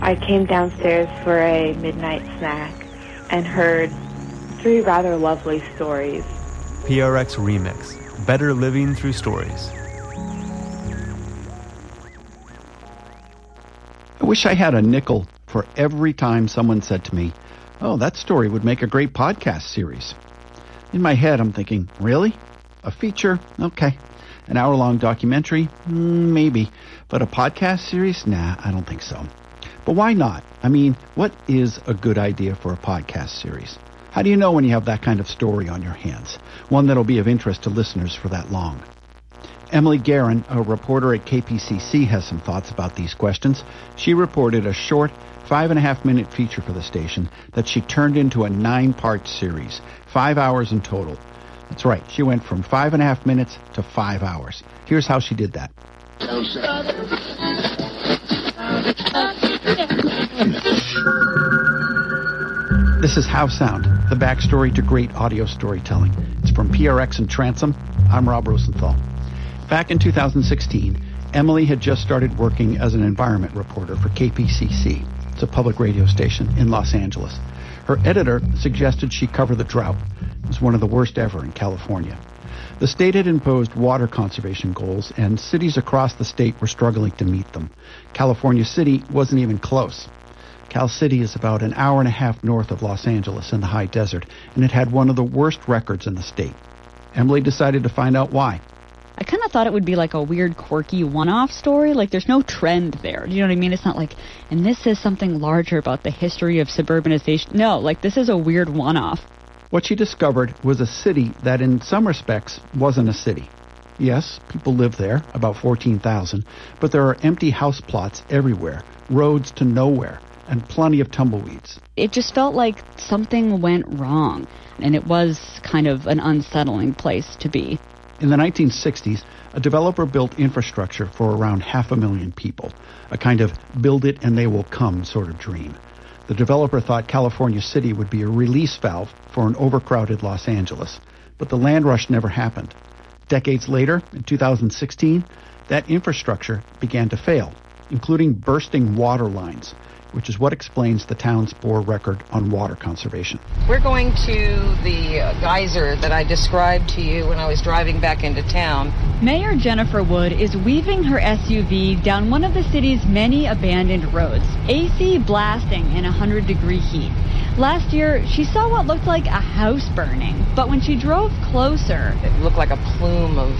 I came downstairs for a midnight snack and heard 3 rather lovely stories. PRX Remix. Better living through stories. I wish I had a nickel for every time someone said to me, "Oh, that story would make a great podcast series." In my head, I'm thinking, really? A feature? Okay. An hour-long documentary? Maybe. But a podcast series? Nah, I don't think so. But why not? I mean, what is a good idea for a podcast series? How do you know when you have that kind of story on your hands? One that'll be of interest to listeners for that long. Emily Guerin, a reporter at KPCC, has some thoughts about these questions. She reported a short 5.5-minute feature for the station that she turned into a 9-part series, 5 hours in total. That's right, she went from 5.5 minutes to 5 hours. Here's how she did that. This is How Sound, the backstory to great audio storytelling. It's from PRX and Transom. I'm Rob Rosenthal. Back in 2016, Emily had just started working as an environment reporter for KPCC. It's a public radio station in Los Angeles. Her editor suggested she cover the drought. It was one of the worst ever in California. The state had imposed water conservation goals, and cities across the state were struggling to meet them. California City wasn't even close. Cal City is about an hour and a half north of Los Angeles in the high desert, and it had one of the worst records in the state. Emily decided to find out why. I kind of thought it would be like a weird, quirky one-off story. Like, there's no trend there. You know what I mean? It's not like, and this is something larger about the history of suburbanization. No, like, this is a weird one-off. What she discovered was a city that in some respects wasn't a city. Yes, people live there, about 14,000, but there are empty house plots everywhere, roads to nowhere, and plenty of tumbleweeds. It just felt like something went wrong, and it was kind of an unsettling place to be. In the 1960s, a developer built infrastructure for around 500,000 people, a kind of build it and they will come sort of dream. The developer thought California City would be a release valve for an overcrowded Los Angeles, but the land rush never happened. Decades later, in 2016, that infrastructure began to fail, including bursting water lines, which is what explains the town's poor record on water conservation. We're going to the geyser that I described to you when I was driving back into town. Mayor Jennifer Wood is weaving her SUV down one of the city's many abandoned roads, AC blasting in 100-degree heat. Last year, she saw what looked like a house burning, but when she drove closer... It looked like a plume of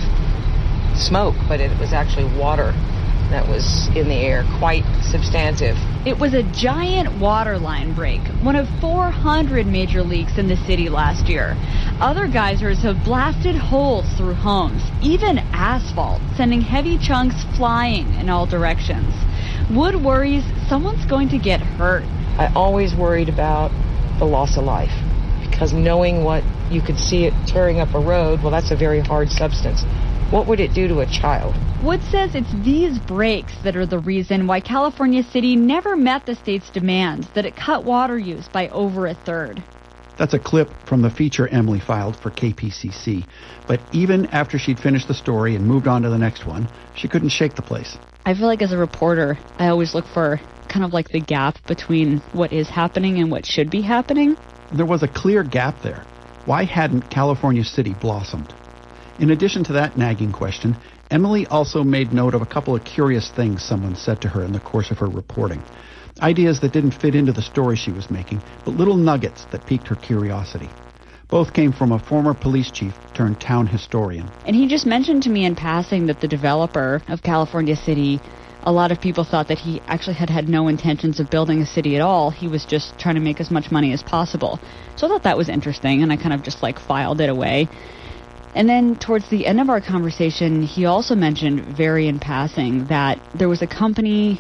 smoke, but it was actually water that was in the air, quite substantive. It was a giant water line break, one of 400 major leaks in the city last year. Other geysers have blasted holes through homes, even asphalt, sending heavy chunks flying in all directions. Wood worries someone's going to get hurt. I always worried about the loss of life, because knowing what you could see it tearing up a road, well, that's a very hard substance. What would it do to a child? Wood says it's these breaks that are the reason why California City never met the state's demands, that it cut water use by over a third. That's a clip from the feature Emily filed for KPCC. But even after she'd finished the story and moved on to the next one, she couldn't shake the place. I feel like as a reporter, I always look for kind of like the gap between what is happening and what should be happening. There was a clear gap there. Why hadn't California City blossomed? In addition to that nagging question, Emily also made note of a couple of curious things someone said to her in the course of her reporting. Ideas that didn't fit into the story she was making, but little nuggets that piqued her curiosity. Both came from a former police chief turned town historian. And he just mentioned to me in passing that the developer of California City, a lot of people thought that he actually had no intentions of building a city at all. He was just trying to make as much money as possible. So I thought that was interesting, and I kind of just filed it away. And then towards the end of our conversation, he also mentioned very in passing that there was a company